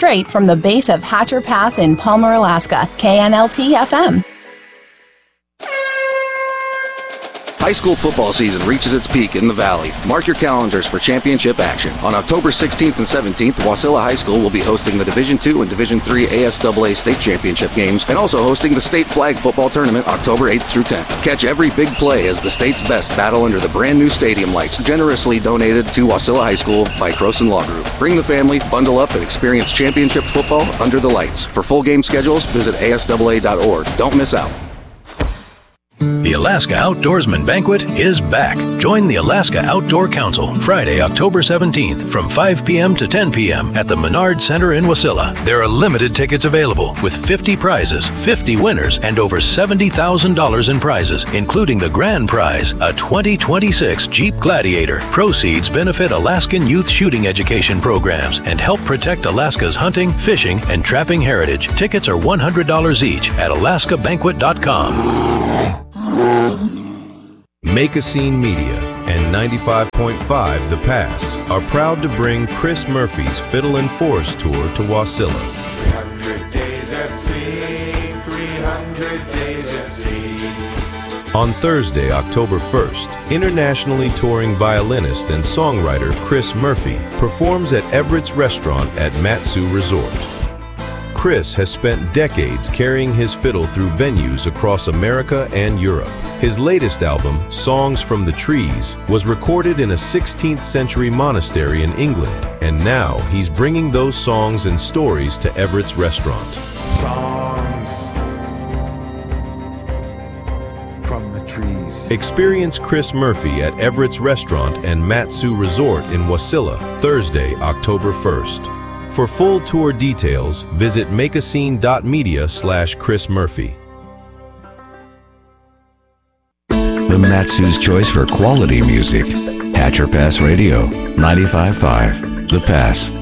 straight from the base of Hatcher Pass in Palmer, Alaska. KNLT FM. High school football season reaches its peak in the Valley. Mark your calendars for championship action. On October 16th and 17th, Wasilla High School will be hosting the Division II and Division III ASAA state championship games and also hosting the state flag football tournament October 8th through 10th. Catch every big play as the state's best battle under the brand new stadium lights generously donated to Wasilla High School by Croson Law Group. Bring the family, bundle up, and experience championship football under the lights. For full game schedules, visit ASAA.org. Don't miss out. The Alaska Outdoorsman Banquet is back. Join the Alaska Outdoor Council Friday, October 17th from 5 p.m. to 10 p.m. at the Menard Center in Wasilla. There are limited tickets available with 50 prizes, 50 winners, and over $70,000 in prizes, including the grand prize, a 2026 Jeep Gladiator. Proceeds benefit Alaskan youth shooting education programs and help protect Alaska's hunting, fishing, and trapping heritage. Tickets are $100 each at alaskabanquet.com. Make a Scene Media and 95.5 The Pass are proud to bring Chris Murphy's Fiddle and Forest Tour to Wasilla. 300 days at sea, 300 days at sea. On Thursday, October 1st, internationally touring violinist and songwriter Chris Murphy performs at Everett's Restaurant at Mat-Su Resort. Chris has spent decades carrying his fiddle through venues across America and Europe. His latest album, Songs from the Trees, was recorded in a 16th century monastery in England, and now he's bringing those songs and stories to Everett's Restaurant. Songs from the trees. Experience Chris Murphy at Everett's Restaurant and Mat-Su Resort in Wasilla, Thursday, October 1st. For full tour details, visit makeascene.media/Chris Murphy. The Mat-Su's choice for quality music. Hatcher Pass Radio, 95.5 The Pass.